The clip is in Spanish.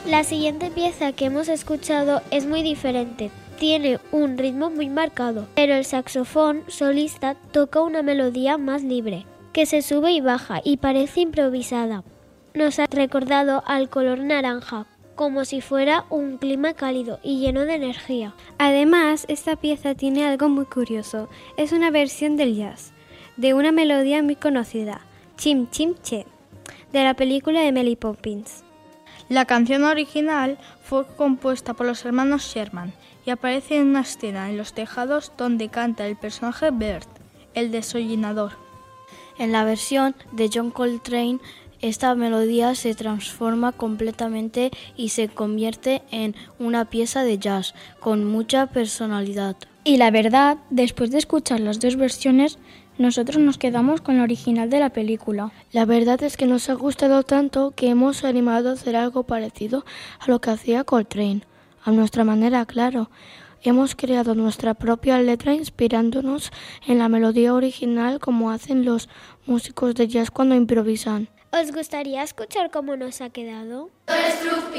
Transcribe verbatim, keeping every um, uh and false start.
La siguiente pieza que hemos escuchado es muy diferente. Tiene un ritmo muy marcado, pero el saxofón solista toca una melodía más libre, que se sube y baja y parece improvisada. Nos ha recordado al color naranja, como si fuera un clima cálido y lleno de energía. Además, esta pieza tiene algo muy curioso. Es una versión del jazz, de una melodía muy conocida, Chim Chim Che, de la película de Mary Poppins. La canción original fue compuesta por los hermanos Sherman y aparece en una escena en los tejados donde canta el personaje Bert, el desollinador. En la versión de John Coltrane, esta melodía se transforma completamente y se convierte en una pieza de jazz con mucha personalidad. Y la verdad, después de escuchar las dos versiones, nosotros nos quedamos con la original de la película. La verdad es que nos ha gustado tanto que hemos animado a hacer algo parecido a lo que hacía Coltrane. A nuestra manera, claro. Hemos creado nuestra propia letra inspirándonos en la melodía original como hacen los músicos de jazz cuando improvisan. ¿Os gustaría escuchar cómo nos ha quedado?